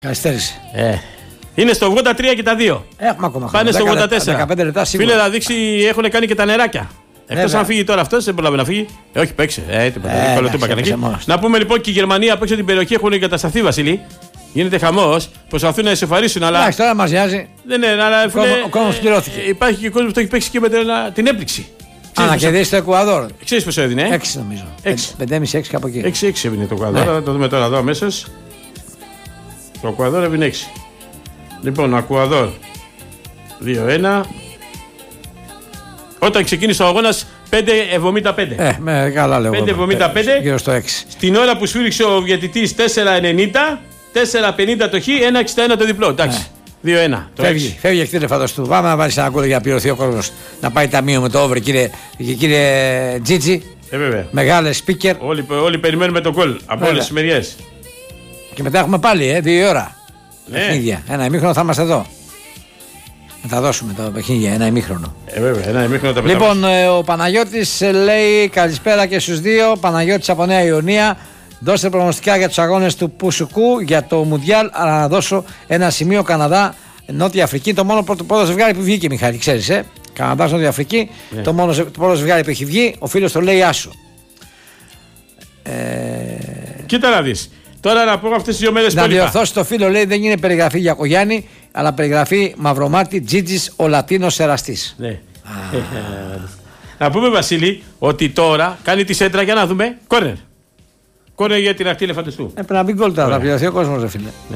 Καθυστέρησε. Είναι στο 83 και τα δύο. Έχουμε ακόμα. Πάνε στο 84. 15 λεπτά σίγουρα. Φίλε, θα δείξει, έχουν κάνει και τα νεράκια. Εκτός αν φύγει τώρα αυτός, δεν προλάβει να φύγει. Όχι, παίξε. Να πούμε λοιπόν και η Γερμανία απ' έξω την περιοχή έχουν εγκατασταθεί, Βασίλη. Γίνεται χαμός. Προσπαθούν να ισοφαρίσουν, αλλά. Εντάξει, τώρα μας νοιάζει. Ο κόσμος πληρώθηκε. Υπάρχει και κόσμο που το έχει παίξει και με την έπληξη. Να κερδίσει το Εκουαδόρ. Ξέρεις πόσο έδινε? 6 νομίζω. 5,5-6 κάπου εκεί. 6 έβγαινε το Εκουαδόρ. Θα το δούμε τώρα εδώ αμέσως. Το Εκουαδόρ έβγαινε 6. Λοιπόν, ο Εκουαδόρ 2-1. Όταν ξεκίνησε ο αγώνας 5,75. Καλά λέω. 5,75. Γύρω στο 6. Στην ώρα που σφύριξε ο διαιτητής 4,90. 4,50 το χ, 1,61 το διπλό. Εντάξει. 2-1. Φεύγει εκτέλε φανταστού. Πάμε να βάλει ένα γκολ για να πληρωθεί ο κόσμος. Να πάει ταμείο με το over, κύριε Τζίτζι. Βέβαια. Μεγάλε speaker. Όλοι περιμένουμε το γκολ από όλες τις μεριές. Και μετά έχουμε πάλι 2 ώρα. Παιχνίδια. Ένα ημίχρονο θα είμαστε εδώ. Να τα δώσουμε τα παιχνίδια, ένα ημίχρονο. Βέβαια, ένα ημίχρονο τα πετάμε. Λοιπόν, ο Παναγιώτης λέει καλησπέρα και στους δύο. Παναγιώτης από Νέα Ιωνία. Δώστε προγνωστικά για τους αγώνες του Πουσουκού για το Μουντιάλ. Αλλά να δώσω ένα σημείο Καναδά, Νότια Αφρική. Το μόνο πρώτο ζευγάρι που βγήκε, Μιχάλη, ξέρεις, Καναδάς, Νότια Αφρική. Το πρώτο ζευγάρι που έχει βγει, ο φίλος το λέει Άσο. Κοίτα να δεις. Τώρα να πω αυτές τις 2 μέρες να διορθώσει το φίλο, λέει δεν είναι περιγραφή για Κογιάννη, αλλά περιγραφή Μαυρομάτι, Τζίτζης, ο Λατίνος εραστής. Ναι. Να πούμε, Βασίλη, ότι τώρα κάνει τη σέντρα για να δούμε. Κόρνερ. Κόρνερ για την ακτή ελεφαντοστού. Πρέπει να μπει γκολ τώρα, να πληρωθεί ο κόσμος, ρε φίλε. Ναι.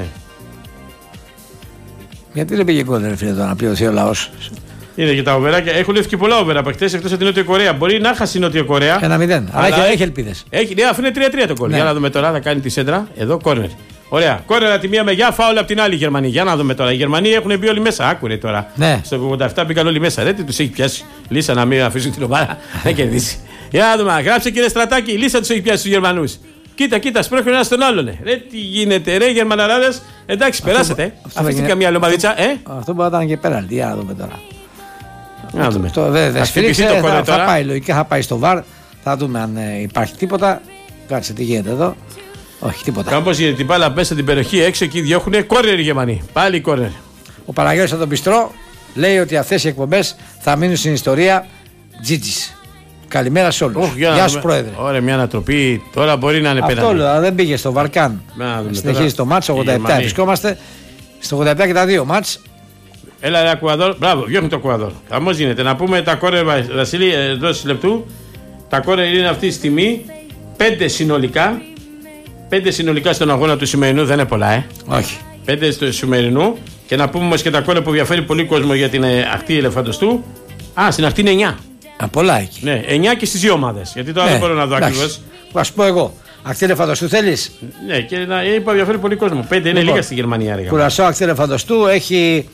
Γιατί δεν πήγε γκολ, ρε φίλε, τώρα να πληρωθεί ο λαός. Είναι και τα οβεράκια. Έχουν έρθει και πολλά οβερά από χτες εκτός από την Νότια Κορέα. Μπορεί να χάσει η Νότια Κορέα. 1-0. Αλλά έχει ελπίδες. Ναι, αφού είναι 3-3 το γκολ. Για να δούμε τώρα, θα κάνει τη σέντρα. Εδώ κόρνερ. Ωραία. Κόρνερ από τη μία μεριά, φάουλ από την άλλη Γερμανία. Για να δούμε τώρα. Οι Γερμανοί έχουν μπει όλοι μέσα. Άκουρε τώρα. Ναι. Στο 87 μπήκαν όλοι μέσα. Δεν τους έχει πιάσει. Λύσα να μην αφήσουν την ομάδα. Δεν κερδίσει. Για να δούμε. Γράψε κύριε Στρατάκη. Λύσα τους έχει πιάσει τους Γερμανούς. Κοίτα, σπρώχνουν ένα στον άλλον. Ρε, τι γίνεται, ρε, Γερμαναράδες. Εντάξει, περάσατε. Αφήστε καμία λομαδίτσα, Αυτό μπορεί να ήταν και πέραντι. Για να δούμε τώρα. Να δούμε. Δεν σφυρίξε, θα πάει λογικά, θα πάει στο βαρ. Θα δούμε αν υπάρχει τίποτα. Κάτσε τι γίνεται εδώ. Όχι, τίποτα. Κάπως γίνεται την μπάλα μέσα την περιοχή έξω εκεί διώχνουν κόρνερ οι Γερμανοί. Πάλι κόρνερ. Ο Παναγιώτης από τον Πιστρό λέει ότι αυτές οι εκπομπές θα μείνουν στην ιστορία Τζίτζης. Καλημέρα σε όλους. Γεια σου, Πρόεδρε. Ωραία, μια ανατροπή. Τώρα μπορεί να είναι πέναντι. Αυτό λέω, δεν πήγε στο Βαρκάν. Συνεχίζει το μάτς, 87. Βρισκόμαστε στο 87 και τα 2 μάτς. Έλα, ρε Εκουαδόρ. Μπράβο, διώχνει το Εκουαδόρ. Χαμός γίνεται. Να πούμε τα κόρνερ, Βασίλη, εντός λεπτού. Τα κόρνερ είναι αυτή τη στιγμή 5 συνολικά. 5 συνολικά στον αγώνα του σημερινού, δεν είναι πολλά, Όχι. 5 στο σημερινού. Και να πούμε όμως και τα κόρνερ που διαφέρει πολύ κόσμο για την ακτή ελεφαντοστού. Στην ακτή είναι 9. Πολλά εκεί. Ναι, 9 και στις 2 ομάδες. Γιατί τώρα δεν μπορώ να δω ακριβώς. Θα σου πω εγώ. Ακτή ελεφαντοστού θέλεις. Ναι, και είπα διαφέρει πολύ κόσμο. 5 είναι λίγα στη Γερμανία. Κουρασάο ακτή ελεφαντοστού έχει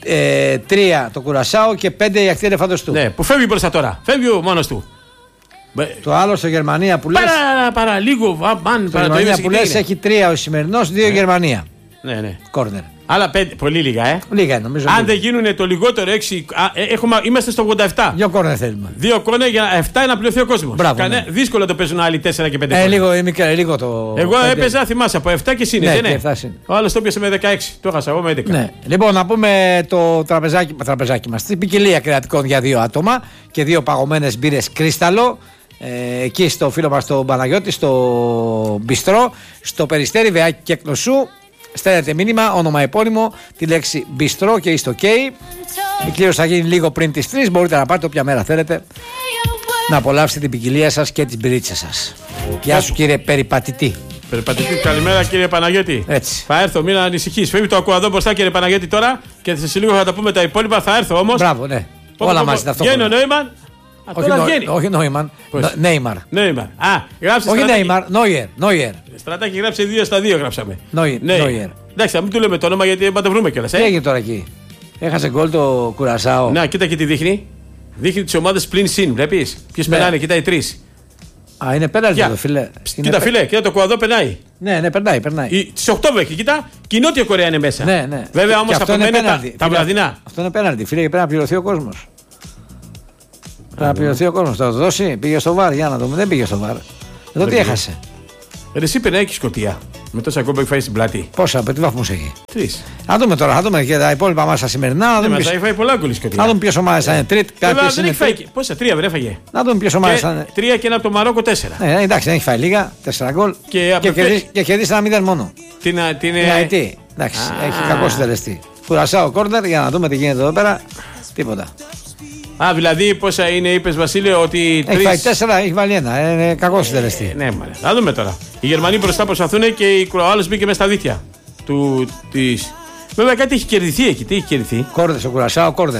3 το Κουρασάο και 5 η ακτή ελεφαντοστού. Ναι, που φεύγει μπροστά τώρα. Φεύγει ο μόνος του. Το άλλο στο Γερμανία που λες. Παρά λίγο. Το Γερμανία που λες έχει 3 ο σημερινός, 2 Γερμανία. Ναι. Κόρνερ. Άλλα 5, πολύ λίγα, Λίγα νομίζω. Αν δεν γίνουν το λιγότερο 6. Είμαστε στο 87. 2 κόρνερ θέλουμε. 2 κόρνερ για 7 να πληρωθεί ο κόσμος. Ναι. Δύσκολο το παίζουν άλλοι 4 και 5. Λίγο το. Εγώ έπαιζα, θυμάσαι, από 7 και συν. Ναι, ο άλλος το πιάσε με 16. Το έχασα εγώ με 11. Ναι. Λοιπόν, να πούμε το τραπεζάκι μας. Την ποικιλία κρεατικών για 2 άτομα και 2 παγωμένες μπύρες Κρίσταλο. Εκεί στο φίλο μας τον Παναγιώτη, στο Μπιστρό, στο Περιστέρι, Βεάκι και Εκνοσού. Στέλνετε μήνυμα, όνομα επώνυμο, τη λέξη Μπιστρό και είστε OK. Η κλήρωση θα γίνει λίγο πριν τις 3. Μπορείτε να πάτε όποια μέρα θέλετε να απολαύσετε την ποικιλία σας και τις μπυρίτσες σας. Γεια σου κύριε Περιπατητή. Περιπατητή, καλημέρα κύριε Παναγιώτη. Έτσι. Θα έρθω, μην ανησυχείς. Φεύγει το Εκουαδόρ μπροστά κύριε Παναγιώτη τώρα και σε λίγο θα τα πούμε τα υπόλοιπα. Θα έρθω όμως. Μπράβο, ναι. Όλα μαζί ταυτόχρονα. Βγαίνει ο Νόιμαν. Όχι Νόιμαν. Νέιμαρ. Γράψε. Όχι Νέιμαρ, Νόιερ. Στρατάκι γράψε 2 στα 2 γράψαμε. Νόιερ. Εντάξει, θα μην του λέμε το όνομα γιατί θα το βρούμε κιόλας. Τι έγινε τώρα εκεί. Έχασε γκολ το Κουρασάο. Να, κοίτα και τι δείχνει. Δείχνει τις ομάδες πλην συν. Βλέπεις. Ποιες περνάνε, κοίτα οι 3. Είναι πέναλτι εδώ, φίλε. Κοίτα, φίλε, κοίτα το Εκουαδόρ περνάει. Ναι, περνάει. Στις 8 μέχρι, κοίτα. Και η Νότια Κορέα είναι μέσα. Ναι. Βέβαια όμως απομένουν τα βραδινά. Αυτό είναι πέναλτι, φίλε, και πρέπει να πληρωθεί ο κόσμος. Πρέπει να πληρωθεί ο κόσμος. Θα το δώσει, πήγε στο βαρ. Για να δούμε, δεν πήγε στο βαρ. Εδώ τι έχασε. Εσύ περνάει Σκωτία. Με τόσα γκολ που έχει φάει στην πλάτη. Πόσα, τι βαθμούς έχει. 3. Να δούμε τώρα, θα δούμε και τα υπόλοιπα μας τα σημερινά. Ναι, μας έχει φάει πολλά γκολ η Σκωτία. Να δούμε ποιες ομάδες θα είναι τρίτη. Δεν έχει φάει. Πόσα, 3 βρέφαγε. Να δούμε ποιες ομάδες θα είναι. 3 και ένα από το Μαρόκο 4. Ναι, εντάξει, δεν έχει φάει λίγα. 4 γκολ. Και κερδίσει ένα 0 μόνο. Την Αϊτή. Εντάξει, έχει κακό συντελεστή. Κουρασάω κόρνερ για να δούμε τι γίνεται εδώ πέρα. Τίποτα. Α, δηλαδή πόσα είναι, είπες Βασίλη, ότι. Έχει φάει 4, έχει βάλει 1. Είναι κακό συντελεστή. Ναι, μάλιστα. Θα δούμε τώρα. Οι Γερμανοί μπροστά προσπαθούν και ο άλλος μπήκε μέσα στα δίχτυα. Βέβαια κάτι έχει κερδιθεί εκεί. Τι έχει κερδιθεί. Κόρνερ, στο Κουρασάο κόρνερ.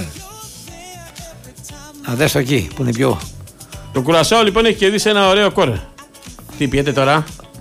Να δες το εκεί που είναι πιο. Το Κουρασάο λοιπόν έχει κερδίσει ένα ωραίο κόρνερ. Τι πιέτε τώρα.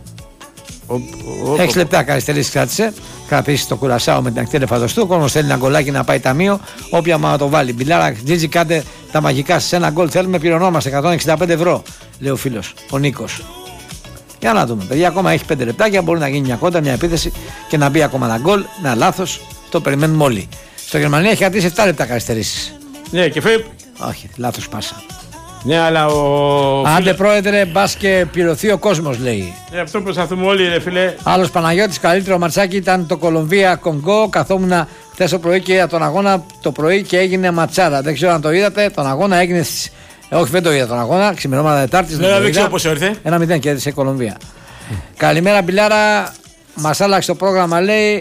6 λεπτά καθυστερήσει κράτησε. Κρατήσει το Κουρασάο με την ακτή ελεφαντοστού. Ο κόσμος θέλει ένα γκολάκι να πάει ταμείο. Όποια μα το βάλει. Μπιλάρα, Τζίτζι, κάντε τα μαγικά σε ένα γκολ. Θέλουμε, πληρωνόμαστε 165 ευρώ, λέει ο φίλος, ο Νίκος. Για να δούμε. Παιδιά, ακόμα έχει 5 λεπτάκια. Μπορεί να γίνει μια κόντα, μια επίθεση και να μπει ακόμα ένα γκολ. Ένα λάθος. Το περιμένουμε όλοι. Στο Γερμανία έχει κρατήσει 7 λεπτά καθυστερήσει. Ναι, και φεύγει. Όχι, λάθος πάσα. Ναι, αλλά Άντε πρόεδρε, μπας και πληρωθεί ο κόσμος, λέει. Αυτό προσπαθούμε όλοι, ρε φίλε. Άλλος Παναγιώτης, καλύτερο ματσάκι ήταν το Κολομβία-Κονγκό. Καθόμουν χθες το πρωί και είδα τον αγώνα το πρωί και έγινε ματσάρα. Δεν ξέρω αν το είδατε. Τον αγώνα έγινε. Όχι, δεν το είδα τον αγώνα. Ξημερώματα Τετάρτης. Δεν ξέρω πώς ήρθε. 1-0 κέρδισε η Κολομβία. Καλημέρα, Μπιλάρα. Μας άλλαξε το πρόγραμμα, λέει.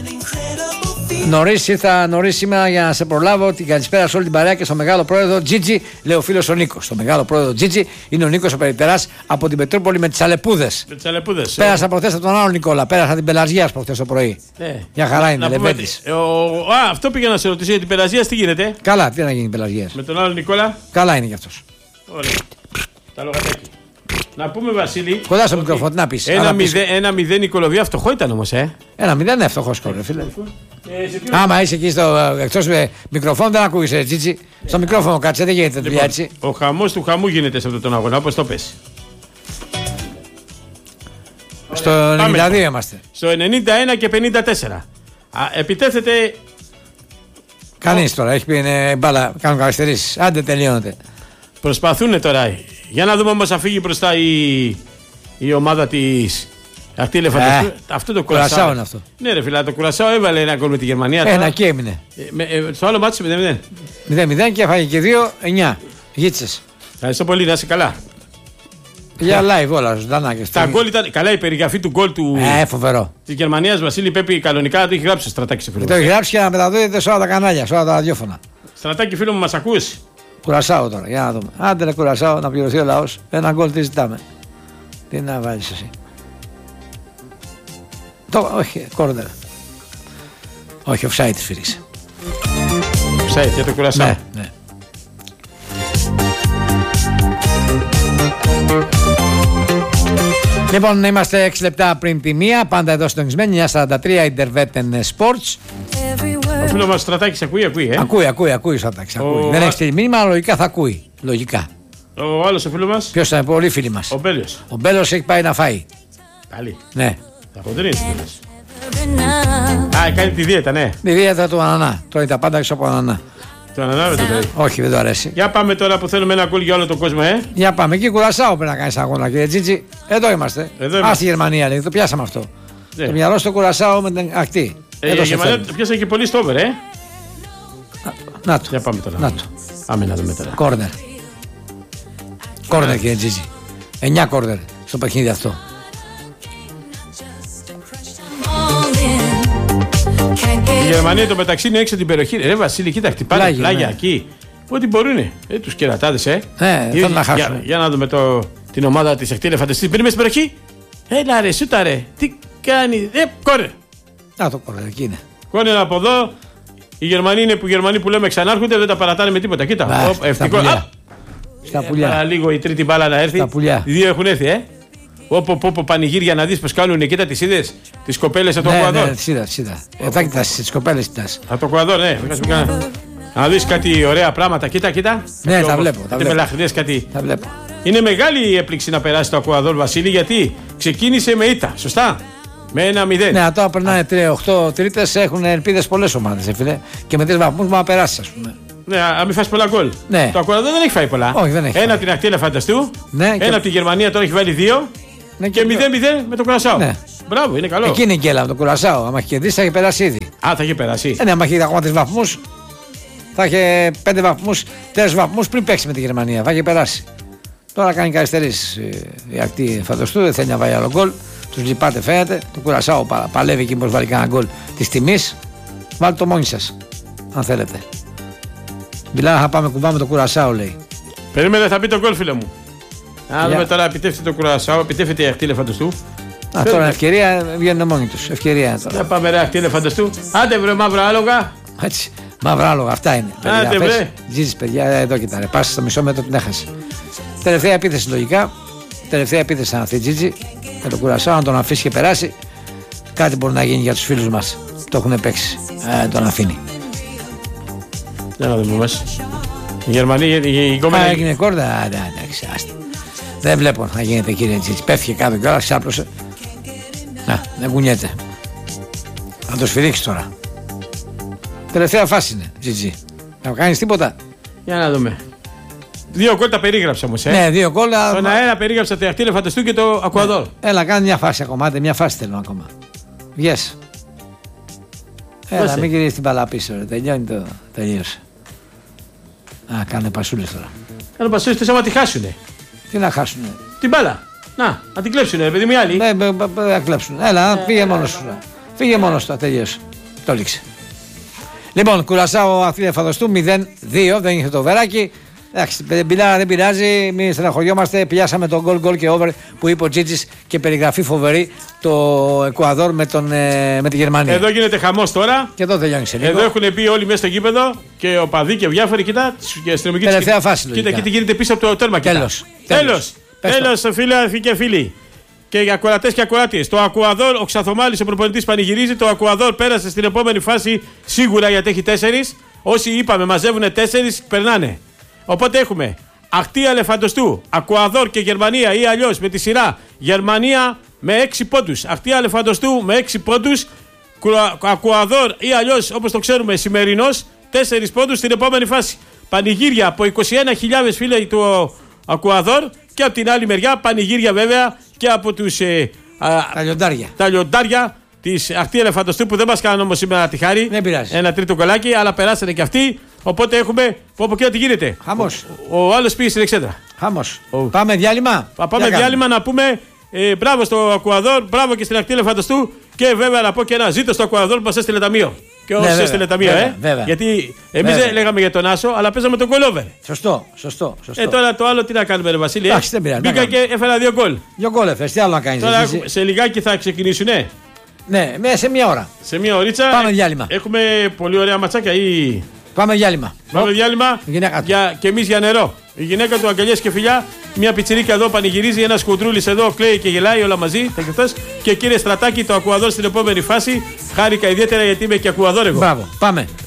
Νωρίς ήρθα νωρίς σήμερα για να σε προλάβω. Την καλησπέρα σε όλη την παρέα και στο μεγάλο πρόεδρο Τζίτζι, λέει ο φίλος ο Νίκος. Στο μεγάλο πρόεδρο Τζίτζι είναι ο Νίκος ο Περιπτεράς από την Πετρούπολη με τις Αλεπούδες. Με τις Αλεπούδες. Πέρασα προχθές από τον άλλο Νικόλα. Πέρασα την Πελαζιάς προχθές το πρωί. Για χαρά είναι, Λεβέντης. Αυτό πήγα να σε ρωτήσω για την Πελαζιάς, τι γίνεται. Καλά, τι να γίνει η Πελαζιάς. Με τον άλλο Νικόλα. Καλά είναι κι αυτός. Ωραία. Τα λογατάκι. Να πούμε, Βασίλη. Κοντά στο μικρόφωνο, τι να πεις. 1-0 η Κολομβία, φτωχό ήταν όμως, 1-0 είναι φτωχό σκορ, φίλε. Άμα είσαι εκεί εκτός μικροφώνου, δεν ακούγεσαι, Τζίτσι. Στο μικρόφωνο κάτσε, δεν γίνεται δουλειά έτσι. Ο χαμός του χαμού γίνεται σε αυτόν τον αγώνα, όπως το πες. Στο 92 είμαστε. Στο 91 και 54. Επιτέθεται. Κανείς τώρα, έχει πει μπάλα, κάνουν καθυστερήσεις. Άντε τελειώνεται. Προσπαθούν τώρα. Για να δούμε όμως αν φύγει μπροστά η ομάδα της. Αυτή η ελεφαντοστού. Αυτό το Κουρασάο είναι αυτό. Ναι, ρε φίλα, το Κουρασάο έβαλε ένα γκολ με τη Γερμανία. Ένα και έμεινε. Στο άλλο μάτι 0-0. 0-0 και έφαγε και 2-9. Γίτσες. Ευχαριστώ πολύ, να είσαι καλά. Για live όλα, ζωντανά και τα γκολ ήταν. Καλά, η περιγραφή του γκολ του. Φοβερό. Τη Γερμανία, Βασίλη, πρέπει κανονικά να το έχει γράψει στο Στρατάκι στο φίλο. Το έχει γράψει και να μεταδίδεται σε όλα τα κανάλια, σε όλα τα ραδιόφωνα. Στρατάκι, φίλο μου, μας ακούσει. Κουρασάω τώρα, για να δούμε. Άντε να Κουρασάω, να πληρωθεί ο λαός. Ένα γκολ τι ζητάμε. Τι να βάλεις εσύ. Όχι, κόρνερ. Όχι, offside σφύριξε. Offside για το Κουρασάο. Ναι. Λοιπόν, είμαστε 6 λεπτά πριν τη μία. Πάντα εδώ συντονισμένοι. 9:43 Intervetten Sports. Ο φίλος μας Στρατάκης ακούει. Ακούει ο Στρατάκης. Δεν έχει στείλει μήνυμα, αλλά λογικά θα ακούει. Λογικά. Ο άλλος ο φίλος μας. Ποιος ήταν, πολύ φίλοι μας. Ο Μπέλιος. Ο Μπέλος έχει πάει να φάει. Καλή. Ναι. Από δεν είναι. Κάνει τη δίαιτα, ναι. Τη δίαιτα του ανανά. Τρώει τα πάντα έξω από ανανά. Το ανανά δεν το λέει. Όχι, δεν το αρέσει. Για πάμε τώρα που θέλουμε ένα γκολ για όλο τον κόσμο, Για πάμε. Εκεί Κουρασάο πρέπει να κάνει αγώνα, κύριε Τζίτζι. Εδώ είμαστε. Στη Γερμανία λέει. Το πιάσαμε αυτό. Το μυαλό στο Κουρασάο με την ακτή. Η Γερμανία το πιάσα και πολύ στο over, Να το. Για πάμε τώρα. Να το. Πάμε να δούμε τώρα. Κόρνερ. Κόρνερ, κύριε Τζίτζι. 9 κόρνερ στο παιχνίδι αυτό. Η Γερμανία το μεταξύ είναι έξω την περιοχή. Ρε Βασίλη, κοίτα, χτυπάνε πλάγια εκεί. Ό,τι μπορούνε. Τους κερατάδες, θέλουν να χάσουν. Για να δούμε την ομάδα της ακτή ελεφαντοστής. Μπαίνουμε στην περιοχή. Έλα ρε, σούτα ρε. Τι κάνει. Κόρνερ. Να το κόρνερ, εκεί είναι. Κόρνερ από εδώ. Οι Γερμανοί είναι που οι Γερμανοί που λέμε ξανάρχονται, δεν τα παρατάνε με τίποτα. Κοίτα. Ευτυχώς. Στα πουλιά. Λίγο η τρίτη μπάλα να έρθει. Στα πουλιά. Οι δύο έχουν έρθει,Όπο πανηγύρια να δεις πως κάνουν. Κοίτα τις είδες. Τις κοπέλες από το Εκουαδόρ. Ναι, τις είδα. Θα κοιτάς τις κοπέλες κοιτάς. Από το Εκουαδόρ, ναι. Να δεις κάτι ωραία πράγματα. Κοίτα. Ναι, τα βλέπω. Κάτι μελαχρινές, κάτι. Τα βλέπω. Είναι μεγάλη η έπληξη να περάσει το Εκουαδόρ, Βασίλη, γιατί ξεκίνησε με ήττα. Σωστά. Με 1-0. Ναι, τώρα περνάνε 8 τρίτες, έχουν ελπίδες πολλές ομάδες, φίλε. Και με 3 βαθμούς μπορεί να περάσει, ας πούμε. Ναι, αν μην φας πολλά γκολ. Ναι. Το Εκουαδόρ δεν έχει φάει πολλά. Όχι, δεν έχει. Ένα από την ακτή ελεφαντοστού. Ναι, ένα από τη Γερμανία τώρα έχει βάλει 2. Ναι, και 0-0 με το Κουρασάο. Ναι. Μπράβο, είναι καλό. Εκεί είναι η γκέλα με το Κουρασάο. Αν έχει κερδίσει, θα έχει περάσει ήδη. Α, θα είχε περάσει. Ναι, αν έχει ακόμα 3 βαθμούς, θα είχε 5 βαθμούς, 4 βαθμούς πριν παίξει με τη Γερμανία. Θα είχε περάσει. Τώρα κάνει καθυστερήσει η ακτή φανταστού, δεν θέλει να βάλει άλλο γκολ. Του λυπάται, φαίνεται. Το Κουρασάο παλεύει εκεί πως βάλει κανένα γκολ τη τιμή. Βάλτε το μόνοι σα, αν θέλετε. Μιλάμε, θα πάμε κουβά με το Κουρασάο, λέει. Περίμενε, θα πει το γκολ, φίλε μου. Να δούμε τώρα, επιτεύχεται το Κουρασάο, επιτεύχεται η ακτή ελεφαντοστού. Τώρα ευκαιρία βγαίνουν μόνοι του. Ευκαιρία τώρα. Να πάμε, ρε ακτή ελεφαντοστού. Άντε, βρε μαύρα άλογα. Έτσι. Μαύρα άλογα, αυτά είναι. Άντε, βρε. Τζίζεις, παιδιά, εδώ κοιτά, ρε. Πάσε στο μισό μέτρο την έχασε. Τελευταία επίθεση λογικά. Τελευταία επίθεση αν αυτή Τζίτζι. Με τον Κουρασάο, να τον αφήσει και περάσει. Κάτι μπορεί να γίνει για του φίλου μα. Το έχουν παίξει. Τον αφήνει. Για να δούμε μας. Η Γερμανία, η κόμμα. Έγινε κόρδα. Εντάξει, άστα. Δεν βλέπω να γίνεται, κύριε Τζίτζι. Πέφτει κάτω και όλα, ξάπλωσε. Να, δεν κουνιέται. Να το σφυρίξει τώρα. Τελευταία φάση είναι, Τζιτζι. Να κάνει τίποτα. Για να δούμε. 2 γκολ τα περίγραψα όμως. Ναι, 2 γκολ. Στον αέρα περίγραψα το ακτή ελεφαντοστού και το Ακουαδόρ. Έλα, κάνει μια φάση ακόμα. Άντε, μια φάση θέλουμε ακόμα. Βγες. Έλα, μην γυρίσει την μπαλά πίσω. Ρε. Τελειώνει το. Τελείωσε. Α, κάνε πασούλες τώρα. Κάνε πασούλες, θες άμα τη χάσουνε. Τι να χάσουνε. Την μπάλα. Να την κλέψουνε, ρε παιδί μου, οι άλλοι. Ναι, να κλέψουν. Έλα, φύγε μόνος σου. Φύγε μόνος του, τελείωσε. Το λήξε. Λοιπόν, Κουρασάο ακτή ελεφαντοστού 0-2, δεν είχε το βεράκι. Εντάξει, Μπιλάρα δεν πειράζει, μην στεναχωριόμαστε. Πιάσαμε τον γκολ και over που είπε ο Τζίτζης και περιγραφή φοβερή το Εκουαδόρ με τη Γερμανία. Εδώ γίνεται χαμός τώρα. Και εδώ τελειώνει σε λίγο. Εδώ έχουν πει όλοι μέσα στο γήπεδο και ο παδί και διάφοροι. Κοιτά, και αστυνομικοί. Τελευταία φάση. Κοίτα τι γίνεται πίσω από το τέρμα. Τέλος, φίλοι και φίλοι. Και για ακροατές και ακροάτριες. Το Ακουαδόρ, ο Ξαθομάλης ο προπονητής πανηγυρίζει. Το Ακουαδόρ πέρασε στην επόμενη φάση σίγουρα γιατί έχει 4. Όσοι είπαμε μαζεύουν 4, περνάνε. Οπότε έχουμε ακτή ελεφαντοστού, Ακουαδόρ και Γερμανία ή αλλιώς με τη σειρά Γερμανία με 6 πόντους. Ακτή ελεφαντοστού με 6 πόντους. Ακουαδόρ ή αλλιώς όπως το ξέρουμε σημερινός 4 πόντους στην επόμενη φάση. Πανηγύρια από 21.000 φίλοι του Ακουαδόρ και από την άλλη μεριά πανηγύρια βέβαια και από τους τα λιοντάρια της ακτή ελεφαντοστού που δεν μας κάνουν όμως σήμερα τη χάρη. Δεν πειράζει. Ένα τρίτο κολλάκι, αλλά περάσανε και αυτοί. Οπότε έχουμε. Πω και τι γίνεται. Χαμός. Ο άλλος πήγε στην εξέδρα. Χαμός. Πάμε διάλειμμα. Πάμε διάλειμμα να πούμε μπράβο στο Ακουαδόρ, μπράβο και στην ακτή ελεφαντοστού. Και βέβαια να πω και ένα ζήτο στο Ακουαδόρ που μας έστειλε ταμείο. Και όσοι έστειλε ταμείο, βέβαια. Γιατί εμείς δεν λέγαμε για τον Άσο, αλλά παίζαμε τον κολόβερ. Σωστό. Τώρα το άλλο τι να κάνουμε, ρε Βασίλη. Μπήκα και έφερα 2 γκολ. 2 γκολ έφερε, τι άλλο να κάνεις. Τώρα σε λιγάκι θα ξεκινήσουνε. Ναι, σε μια ώρα. Σε μια ωρίτσα. Πάμε διάλειμμα. Έχουμε πολύ ωραία ματσάκια ή. Πάμε διάλειμμα. Και εμείς για νερό. Η γυναίκα του αγκαλιές και φιλιά. Μια πιτσιρίκα εδώ πανηγυρίζει. Ένας κουντρούλης εδώ κλαίει και γελάει όλα μαζί. Και κύριε Στρατάκη, το Ακουαδόρ στην επόμενη φάση. Χάρηκα ιδιαίτερα γιατί είμαι και Ακουαδόρ εγώ. Μπράβο, πάμε.